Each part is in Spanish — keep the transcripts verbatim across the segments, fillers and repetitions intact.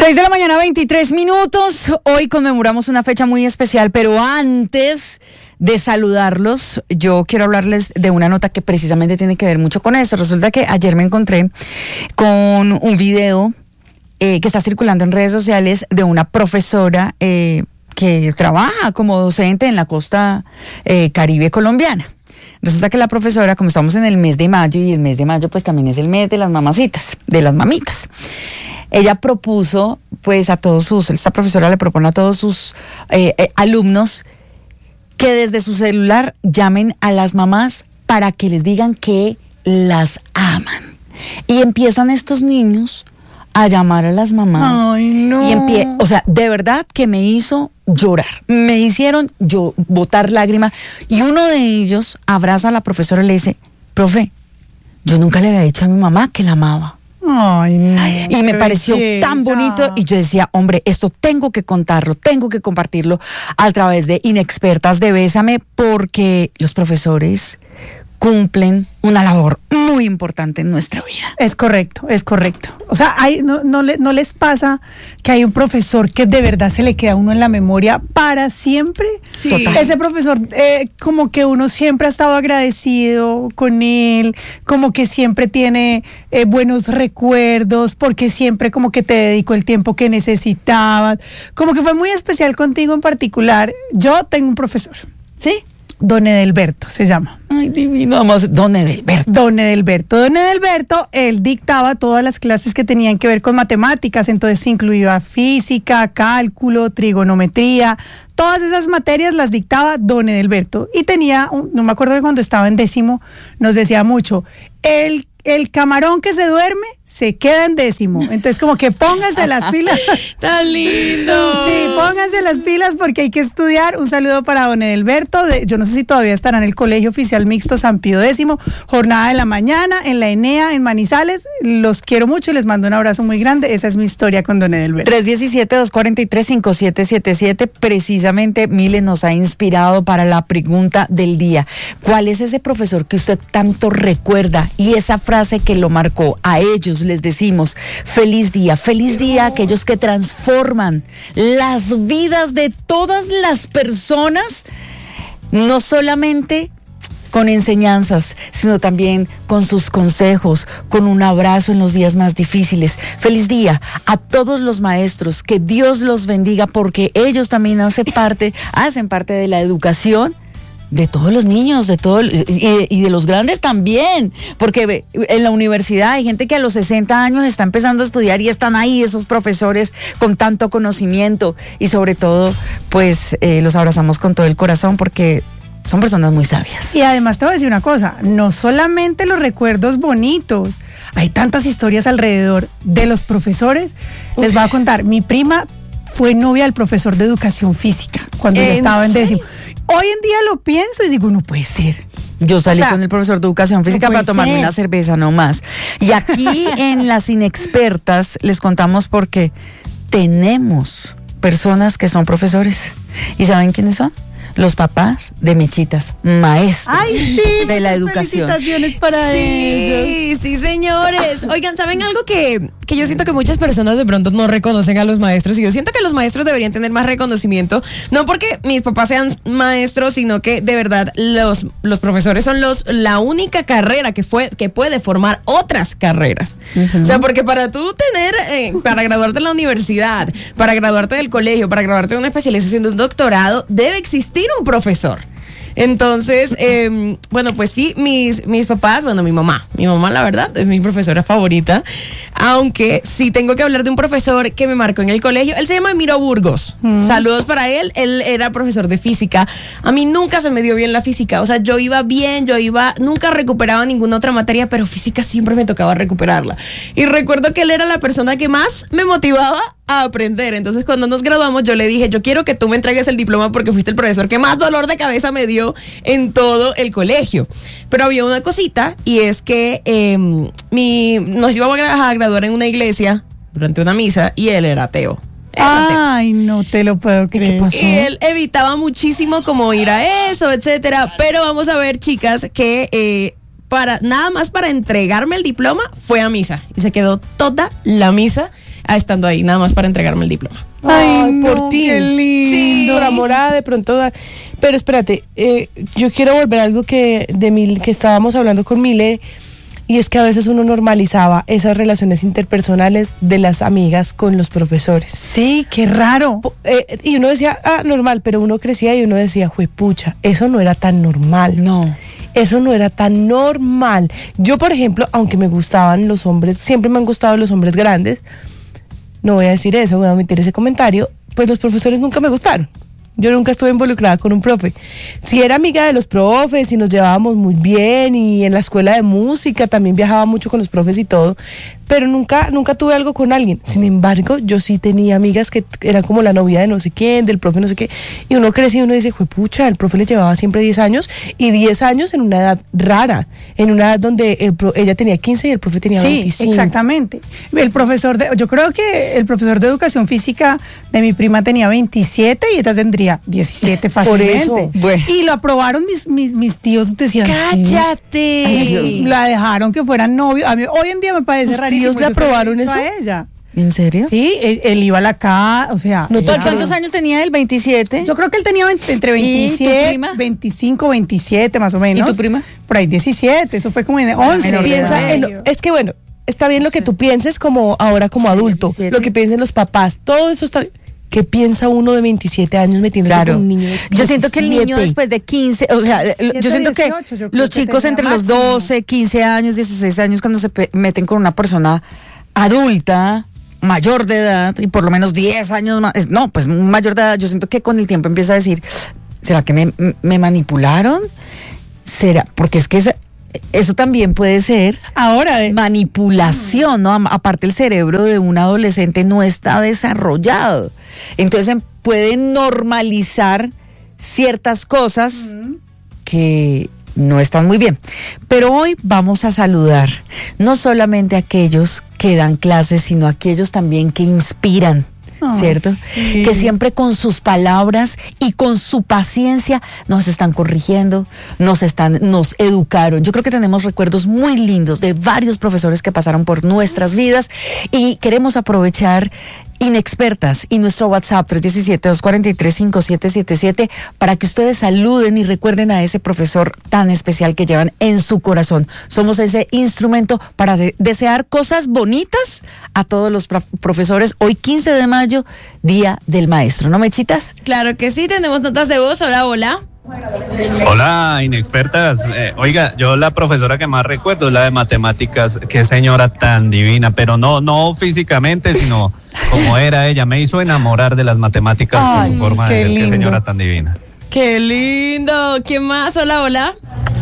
seis de la mañana, veintitrés minutos. Hoy conmemoramos una fecha muy especial, pero antes de saludarlos, yo quiero hablarles de una nota que precisamente tiene que ver mucho con esto. Resulta que ayer me encontré con un video eh, que está circulando en redes sociales de una profesora eh, que trabaja como docente en la costa eh, caribe colombiana. Resulta que la profesora, como estamos en el mes de mayo, y el mes de mayo pues también es el mes de las mamacitas, de las mamitas, ella propuso pues a todos sus, esta profesora le propone a todos sus eh, eh, alumnos que desde su celular llamen a las mamás para que les digan que las aman. Y empiezan estos niños a llamar a las mamás. Ay, no. Y empie o sea, de verdad que me hizo llorar. Me hicieron yo botar lágrimas. Y uno de ellos abraza a la profesora y le dice: profe, yo nunca le había dicho a mi mamá que la amaba. Ay, no, y me pareció belleza. tan bonito, y yo decía, hombre, esto tengo que contarlo, tengo que compartirlo a través de Inexpertas de Bésame, porque los profesores cumplen una labor muy importante en nuestra vida. Es correcto, es correcto. O sea, hay, no, no, le, no les pasa que hay un profesor que de verdad se le queda a uno en la memoria para siempre. Sí. Total. Ese profesor, eh, como que uno siempre ha estado agradecido con él, como que siempre tiene eh, buenos recuerdos, porque siempre como que te dedicó el tiempo que necesitabas, como que fue muy especial contigo en particular. Yo tengo un profesor. ¿Sí? Don Edelberto se llama. Ay, divino, vamos, Don Edelberto. Don Edelberto. Don Edelberto, él dictaba todas las clases que tenían que ver con matemáticas, entonces incluía física, cálculo, trigonometría, todas esas materias las dictaba Don Edelberto. Y tenía, un, no me acuerdo que cuando estaba en décimo, nos decía mucho, el El camarón que se duerme se queda en décimo. Entonces, como que pónganse las pilas. ¡Tan lindo! Sí, pónganse las pilas porque hay que estudiar. Un saludo para don Edelberto. De, yo no sé si todavía estará en el Colegio Oficial Mixto San Pío X, jornada de la mañana, en la ENEA, en Manizales. Los quiero mucho y les mando un abrazo muy grande. Esa es mi historia con don Edelberto. tres uno siete, dos cuatro tres, cinco siete siete siete. Precisamente Mile nos ha inspirado para la pregunta del día. ¿Cuál es ese profesor que usted tanto recuerda? Y esa frase frase que lo marcó. A ellos les decimos feliz día, feliz día a aquellos que transforman las vidas de todas las personas, no solamente con enseñanzas, sino también con sus consejos, con un abrazo en los días más difíciles. Feliz día a todos los maestros, que Dios los bendiga, porque ellos también hacen parte, hacen parte de la educación de todos los niños, de todo, y, y de los grandes también, porque en la universidad hay gente que a los sesenta años está empezando a estudiar y están ahí esos profesores con tanto conocimiento, y sobre todo, pues eh, los abrazamos con todo el corazón porque son personas muy sabias. Y además te voy a decir una cosa, no solamente los recuerdos bonitos, hay tantas historias alrededor de los profesores. Uf. Les voy a contar, mi prima fue novia del profesor de educación física cuando yo estaba en décimo. Hoy en día lo pienso y digo, no puede ser. Yo salí o sea, con el profesor de educación física no para tomarme ser. una cerveza nomás. Y aquí en Las Inexpertas les contamos porque tenemos personas que son profesores. ¿Y saben quiénes son? Los papás de Mechitas, maestros Ay, sí, de la educación. Felicitaciones para sí, ellos. Sí, señores. Oigan, ¿saben algo que, que yo siento que muchas personas de pronto no reconocen a los maestros? Y yo siento que los maestros deberían tener más reconocimiento, no porque mis papás sean maestros, sino que de verdad los, los profesores son los la única carrera que fue que puede formar otras carreras. Uh-huh. O sea, porque para tú tener, eh, para graduarte de la universidad, para graduarte del colegio, para graduarte de una especialización, de un doctorado, debe existir un profesor. Entonces, eh, bueno, pues sí, mis, mis papás, bueno, mi mamá, mi mamá la verdad es mi profesora favorita, aunque sí tengo que hablar de un profesor que me marcó en el colegio. Él se llama Emiro Burgos. Mm. Saludos para él. Él era profesor de física. A mí nunca se me dio bien la física, o sea, yo iba bien, yo iba, nunca recuperaba ninguna otra materia, pero física siempre me tocaba recuperarla. Y recuerdo que él era la persona que más me motivaba a aprender. Entonces, cuando nos graduamos, yo le dije, yo quiero que tú me entregues el diploma porque fuiste el profesor que más dolor de cabeza me dio en todo el colegio. Pero había una cosita, y es que eh, mi, nos íbamos a graduar en una iglesia durante una misa, y él era ateo. Ay, no te lo puedo creer. Y él evitaba muchísimo como ir a eso, etcétera. Pero vamos a ver, chicas, que eh, para nada más para entregarme el diploma fue a misa, y se quedó toda la misa estando ahí, nada más para entregarme el diploma. Ay, Ay, por no, ti. qué lindo. Sí. Por amorada de pronto. da- Pero espérate, eh, yo quiero volver a algo que de Mil, que estábamos hablando con Mile, y es que a veces uno normalizaba esas relaciones interpersonales de las amigas con los profesores. Sí, qué raro. Po- eh, y uno decía, ah, normal, pero uno crecía y uno decía, juepucha, eso no era tan normal. No. Eso no era tan normal. Yo, por ejemplo, aunque me gustaban los hombres, siempre me han gustado los hombres grandes, no voy a decir eso, voy a omitir ese comentario, pues los profesores nunca me gustaron. Yo nunca estuve involucrada con un profe. Sí era amiga de los profes y nos llevábamos muy bien, y en la escuela de música también viajaba mucho con los profes y todo, pero nunca, nunca tuve algo con alguien. Sin embargo, yo sí tenía amigas que eran como la novia de no sé quién, del profe no sé qué, y uno crece y uno dice, juepucha, el profe le llevaba siempre diez años, y diez años en una edad rara, en una edad donde el pro- ella tenía quince y el profe tenía Sí, veinticinco. exactamente. El profesor de, yo creo que el profesor de educación física de mi prima tenía veintisiete y ella tendría diecisiete fácilmente. eso. Bueno. Y lo aprobaron mis, mis, mis tíos, decían. ¡Cállate! Ay, Dios, la dejaron que fueran novios. A mí hoy en día me parece ¿Tus rarísimo. tíos le yo se lo he aprobaron dicho eso? a ella. ¿En serio? Sí, él, él iba a la casa, o sea. No, ella- ¿Cuántos años tenía él? ¿veintisiete? Yo creo que él tenía veinte entre ¿Y tu veintisiete, prima? veinticinco, veintisiete más o menos. ¿Y tu prima? Por ahí diecisiete, eso fue como en once. menor de Piensa edad. en lo- es que bueno, está bien lo que tú pienses como ahora como Sí, adulto, diecisiete. lo que piensen los papás, todo eso está. ¿Qué piensa uno de veintisiete años metiéndose Claro. con un niño de Yo siento que el niño diecisiete? después de quince, o sea, lo- yo siento que dieciocho, yo creo los que chicos tenía entre los máximo. doce, quince años, dieciséis años, cuando se pe- meten con una persona adulta, mayor de edad, y por lo menos diez años más, es- no, pues mayor de edad, yo siento que con el tiempo empieza a decir, ¿será que me, me manipularon? ¿Será? Porque es que esa- eso también puede ser Ahora, de- manipulación, ¿no? Am- Aparte el cerebro de un adolescente no está desarrollado. Entonces em- puede normalizar ciertas cosas que no están muy bien. Pero hoy vamos a saludar no solamente a aquellos que dan clases, sino a aquellos también que inspiran. Ay, ¿Cierto? sí. Que siempre con sus palabras y con su paciencia nos están corrigiendo, nos están, nos educaron. Yo creo que tenemos recuerdos muy lindos de varios profesores que pasaron por nuestras vidas y queremos aprovechar Inexpertas y nuestro WhatsApp tres uno siete, dos cuatro tres, cinco siete siete siete para que ustedes saluden y recuerden a ese profesor tan especial que llevan en su corazón. Somos ese instrumento para de- desear cosas bonitas a todos los prof- profesores. Hoy quince de mayo, Día del Maestro, ¿no, Mechitas? Claro que sí, tenemos notas de voz. Hola, hola. Hola, inexpertas. Eh, oiga, yo la profesora que más recuerdo es la de matemáticas. Qué señora tan divina, pero no, no físicamente, sino como era ella. Me hizo enamorar de las matemáticas por Ay, su forma qué de ser. Qué lindo. señora tan divina. ¡Qué lindo! ¿Quién más? Hola, hola.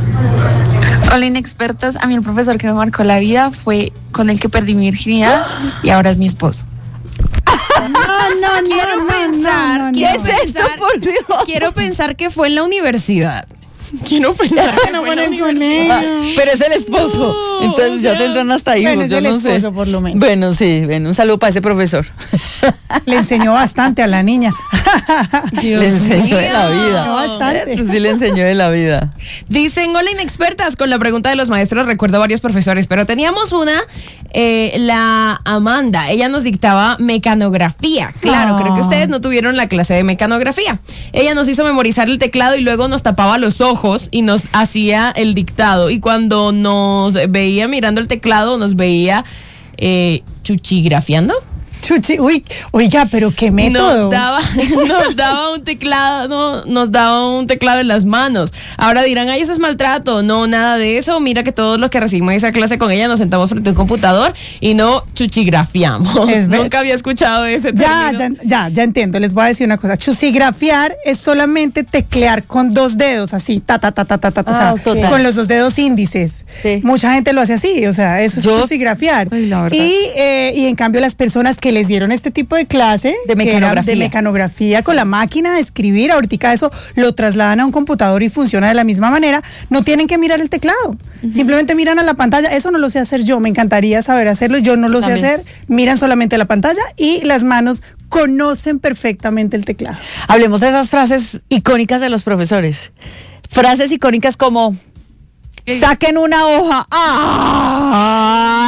Hola inexpertas, a mí el profesor que me marcó la vida fue con el que perdí mi virginidad y ahora es mi esposo. No, no, Quiero no, no, pensar, no, no, quiero no. ¿Qué es esto, pensar- por Dios? Quiero pensar que fue en la universidad. Quiero pensar que No fue en la ponen con universidad. él. Ah, pero es el esposo. No, Entonces o ya sea, tendrán hasta hijos, bueno, es yo el no sé. esposo, por lo menos. Bueno, sí, bueno, un saludo para ese profesor. Le enseñó bastante a la niña. Dios le enseñó de la mío. vida. Bastante. Sí le enseñó de la vida. Dicen, hola inexpertas, con la pregunta de los maestros recuerdo varios profesores, pero teníamos una, eh, la Amanda, ella nos dictaba mecanografía. Claro, Oh. creo que ustedes no tuvieron la clase de mecanografía. Ella nos hizo memorizar el teclado y luego nos tapaba los ojos y nos hacía el dictado. Y cuando nos veía mirando el teclado, nos veía eh, chuchigrafiando. Chuchi, uy, oiga, pero qué método. Nos daba, nos daba un teclado, no, nos daba un teclado en las manos. Ahora dirán, ay, eso es maltrato. No, nada de eso. Mira que todos los que recibimos esa clase con ella nos sentamos frente a un computador y no chuchigrafiamos. Es ver- Nunca había escuchado ese Ya, término. ya, ya, ya entiendo. Les voy a decir una cosa. Chusigrafiar es solamente teclear con dos dedos, así, ta, ta, ta, ta, ta, ta, Ah, o sea, total. con los dos dedos índices. Sí. Mucha gente lo hace así, o sea, eso es Yo- chusigrafiar. Ay, la verdad. Y, eh, y en cambio las personas que les dieron este tipo de clase, De que era mecanografía. de mecanografía con la máquina de escribir, ahorita eso lo trasladan a un computador y funciona de la misma manera, no tienen que mirar el teclado, simplemente miran a la pantalla. Eso no lo sé hacer yo, me encantaría saber hacerlo, yo no lo sé También. hacer, miran solamente la pantalla y las manos conocen perfectamente el teclado. Hablemos de esas frases icónicas de los profesores. Frases icónicas como saquen una hoja. ¡Ay!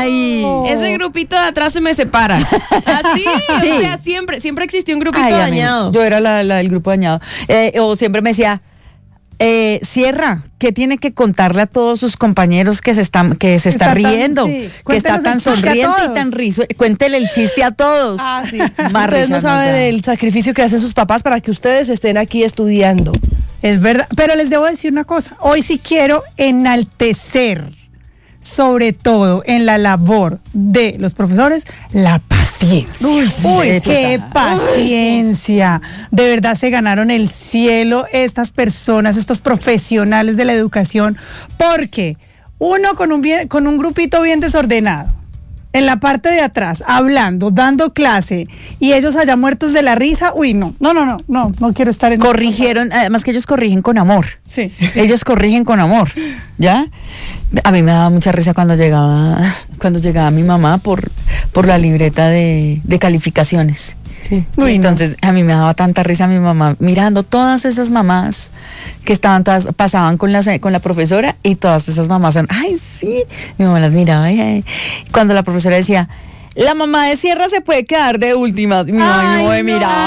Ay. Ese grupito de atrás se me separa. Así, Sí. o sea, siempre, siempre existió un grupito Ay, a mí, dañado. yo era la, la del grupo dañado. Eh, o siempre me decía, eh, Sierra, ¿qué tiene que contarle a todos sus compañeros que se están, que se está, Está tan- riendo? sí. Que está Cuéntenos tan el chiste a sonriente y todos. tan riso. Cuéntele el chiste a todos. Ah, sí. Más Ustedes risa no nos saben da. el sacrificio que hacen sus papás para que ustedes estén aquí estudiando. Es verdad, pero les debo decir una cosa, hoy sí quiero enaltecer, sobre todo en la labor de los profesores, la paciencia. Uy, Uy, sí, qué total. paciencia. De verdad se ganaron el cielo estas personas, estos profesionales de la educación, porque uno con un, bien- con un grupito bien desordenado, en la parte de atrás, hablando, dando clase, y ellos allá muertos de la risa, uy, no, no, no, no, no, no quiero estar en... Corrigieron, además que ellos corrigen con amor. Sí. Ellos corrigen con amor, ¿ya? A mí me daba mucha risa cuando llegaba, cuando llegaba mi mamá por, por la libreta de, de calificaciones. Sí. Uy, no. Entonces, a mí me daba tanta risa mi mamá mirando todas esas mamás que estaban todas, pasaban con la, con la profesora, y todas esas mamás son, ay, sí. Mi mamá las miraba y ay, cuando la profesora decía, la mamá de Sierra se puede quedar de últimas. Mi mamá Ay, me no. miraba.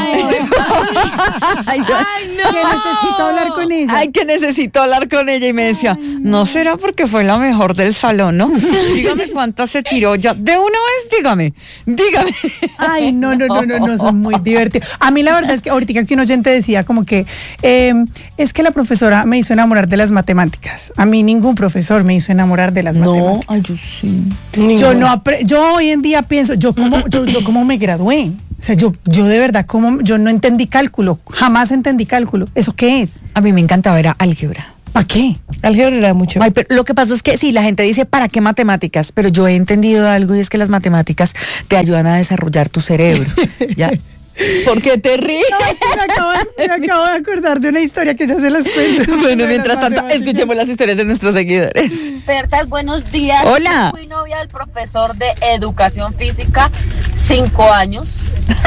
Ay, yo- Que necesito hablar con ella. Ay, que necesito hablar con ella. Y me decía, no será porque fue la mejor del salón, ¿no? Dígame cuántas se tiró ya. De una vez, dígame, dígame. Ay, no, no, no, no, no, son muy divertidos. A mí la verdad es que ahorita que un oyente decía como que eh, es que la profesora me hizo enamorar de las matemáticas. A mí ningún profesor me hizo enamorar de las No, matemáticas. ay, yo sí. Yo no apre- yo hoy en día pienso, yo como, yo, yo como me gradué. O sea, yo, yo de verdad, como, yo no entendí cálculo, jamás entendí cálculo. ¿Eso qué es? A mí me encantaba, era álgebra. ¿Para qué? Álgebra era mucho. Ay, pero lo que pasa es que sí, la gente dice, ¿para qué matemáticas? Pero yo he entendido algo, y es que las matemáticas te ayudan a desarrollar tu cerebro. ¿Ya? ¿Por qué te ríes? No, es que me acabo, me acabo de acordar de una historia que ya se las cuento. Bueno, De mientras las tanto, matemáticas. escuchemos las historias de nuestros seguidores. Expertas, buenos días. Hola. Fui novia del profesor de educación física, cinco años.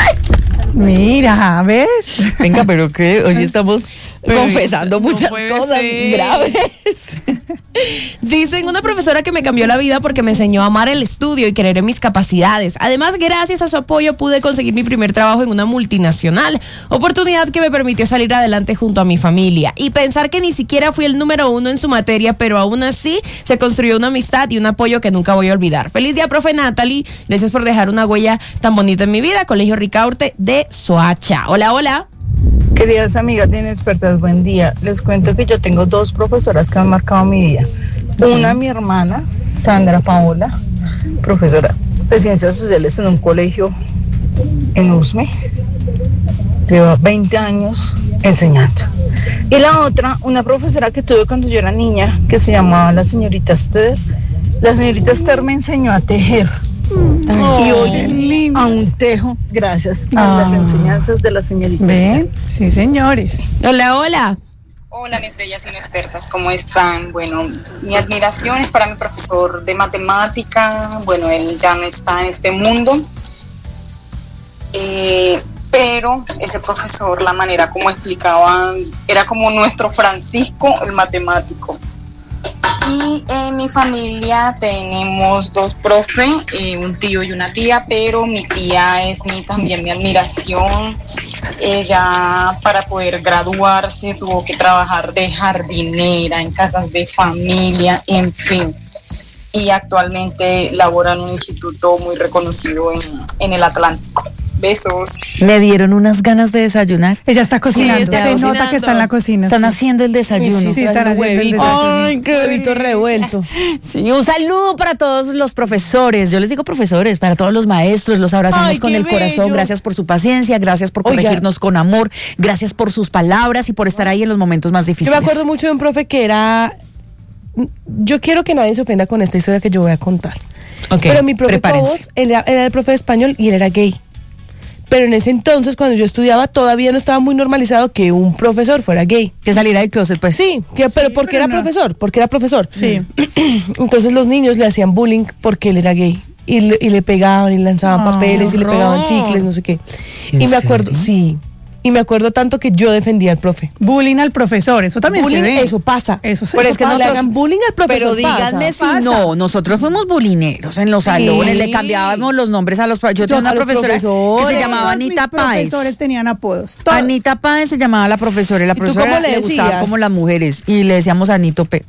Mira, ¿ves? Venga, pero que hoy estamos Pero confesando no muchas puede cosas ser. graves. Dicen, una profesora que me cambió la vida porque me enseñó a amar el estudio y creer en mis capacidades. Además, gracias a su apoyo pude conseguir mi primer trabajo en una multinacional, oportunidad que me permitió salir adelante junto a mi familia. Y pensar que ni siquiera fui el número uno en su materia, pero aún así se construyó una amistad y un apoyo que nunca voy a olvidar. Feliz día, profe Natalie. Gracias por dejar una huella tan bonita en mi vida. Colegio Ricaurte de Soacha. Hola, hola. Queridas amigas de Inexpertas, buen día. Les cuento que yo tengo dos profesoras que han marcado mi vida. Una, mi hermana, Sandra Paola, profesora de Ciencias Sociales en un colegio en Usme. Lleva veinte años enseñando. Y la otra, una profesora que tuve cuando yo era niña, que se llamaba la señorita Esther. La señorita Esther me enseñó a tejer. Y hoy aún tejo gracias a Ah. las enseñanzas de la señorita Esther. ¿Ven? Sí, señores. Hola, hola. Hola mis bellas inexpertas, ¿cómo están? Bueno, mi admiración es para mi profesor de matemática. Bueno, él ya no está en este mundo, eh, pero ese profesor, la manera como explicaba, era como nuestro Francisco, el matemático. Y en mi familia tenemos dos profes, eh, un tío y una tía, pero mi tía es mi, también mi admiración. Ella, para poder graduarse, tuvo que trabajar de jardinera en casas de familia, en fin. Y actualmente labora en un instituto muy reconocido en, en el Atlántico. Besos. Me dieron unas ganas de desayunar. Ella está cocinando. está Se cocinando. nota que está en la cocina. Están sí. haciendo el desayuno. Sí, están haciendo el huevito. desayuno. Ay, qué Huevito revuelto. Sí, un saludo para todos los profesores. Yo les digo profesores, para todos los maestros. Los abrazamos Ay, con qué el corazón. bello. Gracias por su paciencia, gracias por Oiga. corregirnos con amor, gracias por sus palabras y por estar ahí en los momentos más Yo difíciles. me acuerdo mucho de un profe que era... Yo quiero que nadie se ofenda con esta historia que yo voy a contar. Ok, Pero mi profe prepárense. Cobos, él era, era el profe de español y él era gay. Pero en ese entonces, cuando yo estudiaba, todavía no estaba muy normalizado que un profesor fuera gay. Que saliera del closet, pues. Sí, que, pero porque pero era no. profesor, porque era profesor. Sí. Entonces los niños le hacían bullying porque él era gay. Y le, y le pegaban y lanzaban Ah, papeles y le pegaban horror. chicles, no sé qué. ¿En Y me acuerdo, serio? sí. Y me acuerdo tanto que yo defendía al profe. Bullying al profesor, eso también bullying, se ve. eso pasa. Eso, Pero eso es que pasa. nosotros, le hagan bullying al profesor. Pero díganme pasa. si no, nosotros fuimos bulineros en los Sí. salones, le cambiábamos los nombres a los. Yo tenía una a los profesora que profesores. se llamaba Todos Anita mis Páez. profesores tenían apodos. Todos. Anita Páez se llamaba la profesora y la tú profesora cómo le le gustaba decías? como las mujeres y le decíamos Anito P.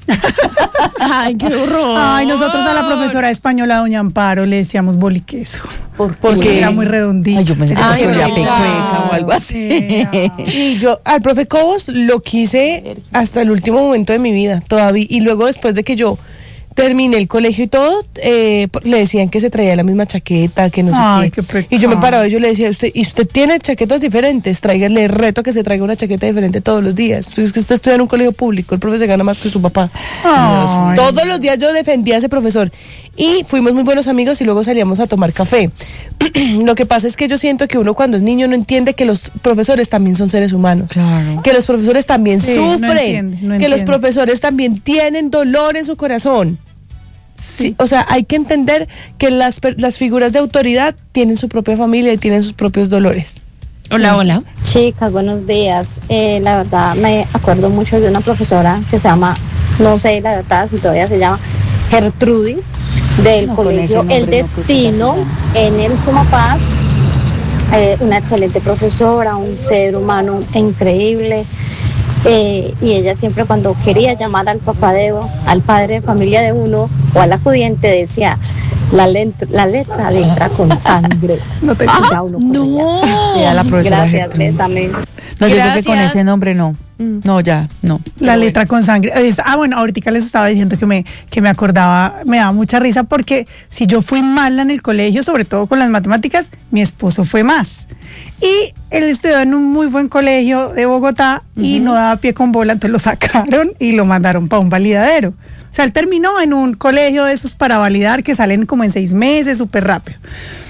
Ay, qué horror. Ay, nosotros a la profesora española, doña Amparo, le decíamos boliqueso. ¿Por Porque qué? era muy redondito. Ay, yo pensé que Ay, era no. pecueca o algo así. Y yo al profe Cobos lo quise hasta el último momento de mi vida, todavía. Y luego después de que yo terminé el colegio y todo, eh, le decían que se traía la misma chaqueta, que no sé Ay, qué. qué pecado. Y yo me paraba y yo le decía, usted, y usted tiene chaquetas diferentes, tráigale reto que se traiga una chaqueta diferente todos los días. Es que usted estudia en un colegio público, el profe se gana más que su papá. Ay. Todos los días yo defendía a ese profesor. Y fuimos muy buenos amigos y luego salíamos a tomar café. Lo que pasa es que yo siento que uno cuando es niño no entiende que los profesores también son seres humanos. Claro. Que los profesores también Sí, no sufren. entiende, no que los entiende. profesores también tienen dolor en su corazón. Sí, o sea, hay que entender que las, per- las figuras de autoridad tienen su propia familia y tienen sus propios dolores. Hola, hola. Chicas, buenos días. Eh, la verdad me acuerdo mucho de una profesora que se llama, no sé la verdad si todavía se llama Gertrudis, del No, con ese colegio nombre El no creo que Destino sea. en el Sumapaz. Eh, una excelente profesora, un ser humano increíble. Eh, y ella siempre cuando quería llamar al papá de al padre de familia de uno o al acudiente decía la, lent- la letra entra con sangre. No te- Y ya uno No. corría. Era la profesora Gracias, Gertrudis. también. No, yo creo que con Gracias. ese nombre no. No, ya, no. La letra con sangre. Ahí está. Ah, bueno, ahorita les estaba diciendo que me, que me acordaba, me daba mucha risa porque si yo fui mala en el colegio, sobre todo con las matemáticas, mi esposo fue más. Y él estudió en un muy buen colegio de Bogotá y no daba pie con bola, entonces lo sacaron y lo mandaron para un validadero. O sea, él terminó en un colegio de esos para validar que salen como en seis meses, súper rápido.